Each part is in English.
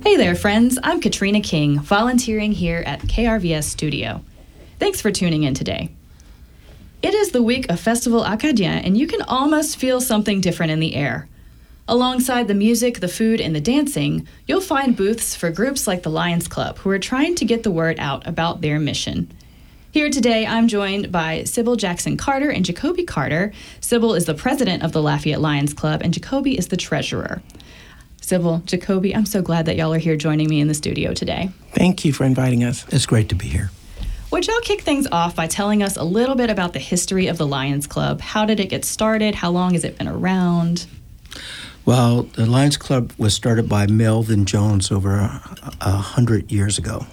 Hey there, friends. I'm Katrina King, volunteering here at KRVS Studio. Thanks for tuning in today. It is the week of Festival Acadien, and you can almost feel something different in the air. Alongside the music, the food, and the dancing, you'll find booths for groups like the Lions Club, who are trying to get the word out about their mission. Here today, I'm joined by Sybil Jackson Carter and Jacoby Carter. Sybil is the president of the Lafayette Lions Club, and Jacoby is the treasurer. Sybil, Jacoby, I'm so glad that y'all are here joining me in the studio today. Thank you for inviting us. It's great to be here. Would y'all kick things off by telling us a little bit about the history of the Lions Club? How did it get started? How long has it been around? Well, the Lions Club was started by Melvin Jones over 100 years ago.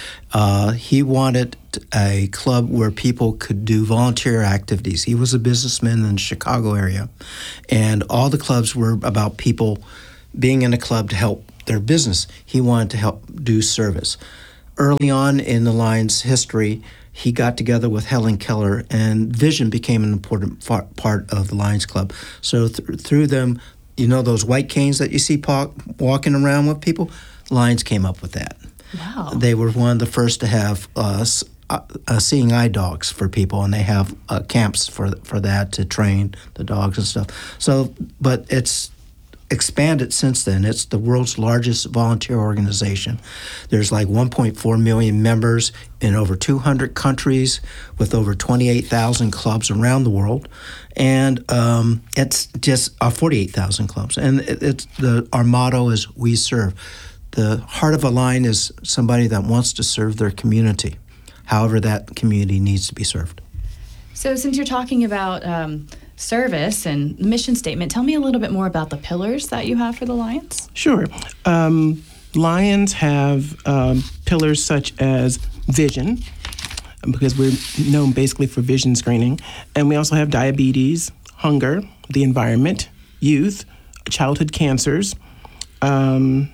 He wanted a club where people could do volunteer activities. He was a businessman in the Chicago area, and all the clubs were about people being in a club to help their business. He wanted to help do service. Early on in the Lions' history, he got together with Helen Keller, and vision became an important part of the Lions Club. So through them, you know those white canes that you see walking around with people? Lions came up with that. Wow. They were one of the first to have seeing eye dogs for people, and they have camps for that to train the dogs and stuff. So, but it's expanded since then. It's the world's largest volunteer organization. There's like 1.4 million members in over 200 countries with over 28,000 clubs around the world. And it's just 48,000 clubs. And our motto is "We serve." The heart of a Lion is somebody that wants to serve their community, however that community needs to be served. So since you're talking about service and the mission statement, tell me a little bit more about the pillars that you have for the Lions. Sure. Lions have pillars such as vision, because we're known basically for vision screening. And we also have diabetes, hunger, the environment, youth, childhood cancers. I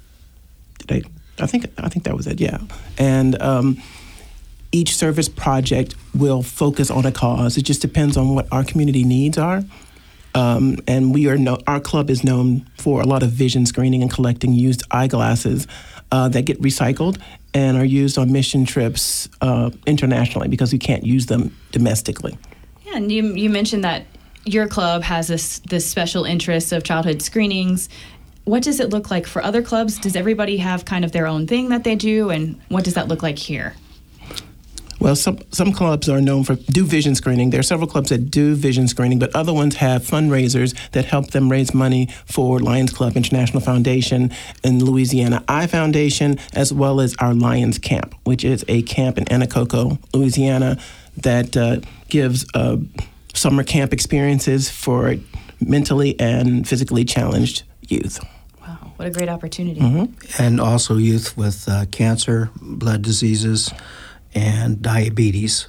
think that was it, yeah. And each service project will focus on a cause. It just depends on what our community needs are. And our club is known for a lot of vision screening and collecting used eyeglasses that get recycled and are used on mission trips internationally because we can't use them domestically. Yeah, and you mentioned that your club has this special interest of childhood screenings. What does it look like for other clubs? Does everybody have kind of their own thing that they do, and what does that look like here? Well, some clubs are known for do vision screening. There are several clubs that do vision screening, but other ones have fundraisers that help them raise money for Lions Club International Foundation and Louisiana Eye Foundation, as well as our Lions Camp, which is a camp in Anacoco, Louisiana, that gives summer camp experiences for mentally and physically challenged youth. Wow, what a great opportunity. Mm-hmm. And also youth with cancer, blood diseases, and diabetes.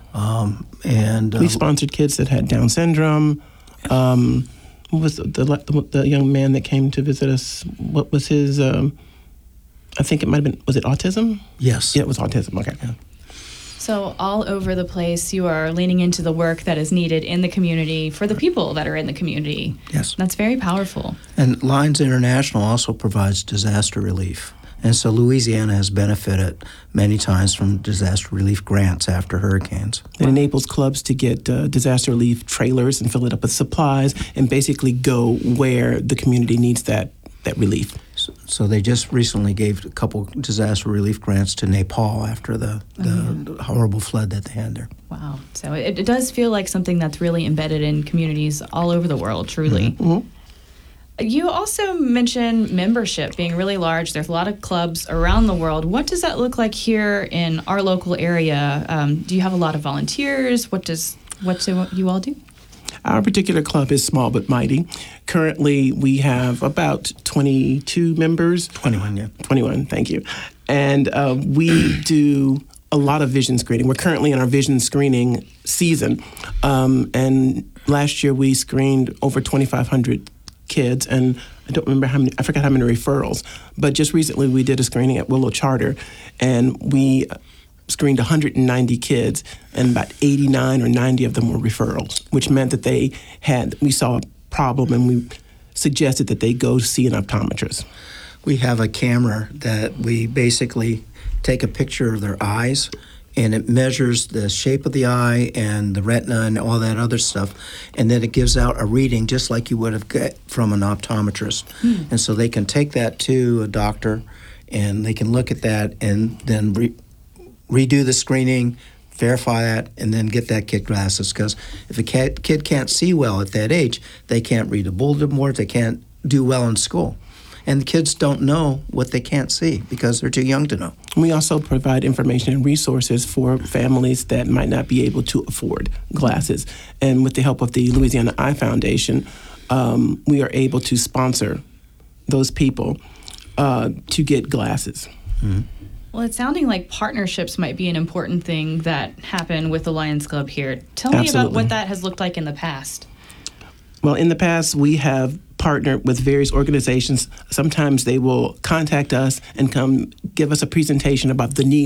We sponsored kids that had Down syndrome. What was the young man that came to visit us? What was his, I think it might have been, was it autism? Yes. Yeah, it was autism, okay. Yeah. So all over the place, you are leaning into the work that is needed in the community for the people that are in the community. Yes. That's very powerful. And Lions International also provides disaster relief. And so Louisiana has benefited many times from disaster relief grants after hurricanes. It enables clubs to get disaster relief trailers and fill it up with supplies and basically go where the community needs that relief. So they just recently gave a couple disaster relief grants to Nepal after the horrible flood that they had there. Wow. So it does feel like something that's really embedded in communities all over the world, truly. Mm-hmm. Mm-hmm. You also mentioned membership being really large. There's a lot of clubs around the world. What does that look like here in our local area? Do you have a lot of volunteers? What do you all do? Our particular club is small but mighty. Currently, we have about 22 members. 21, yeah. 21, thank you. And we do a lot of vision screening. We're currently in our vision screening season. And last year, we screened over 2,500 kids, and I forgot how many referrals, but just recently we did a screening at Willow Charter, and we screened 190 kids, and about 89 or 90 of them were referrals, which meant that we saw a problem, and we suggested that they go see an optometrist. We have a camera that we basically take a picture of their eyes, and it measures the shape of the eye and the retina and all that other stuff, and then it gives out a reading just like you would have got from an optometrist. And so they can take that to a doctor, and they can look at that and then redo the screening, verify that, and then get that kid glasses. Because if a kid can't see well at that age, they can't read a bulletin board, they can't do well in school. And the kids don't know what they can't see because they're too young to know. We also provide information and resources for families that might not be able to afford glasses. And with the help of the Louisiana Eye Foundation, we are able to sponsor those people to get glasses. Mm-hmm. Well, it's sounding like partnerships might be an important thing that happen with the Lions Club here. Tell me about Absolutely. what that has looked like in the past. Well, in the past, we have partnered with various organizations. Sometimes they will contact us and come give us a presentation about the needs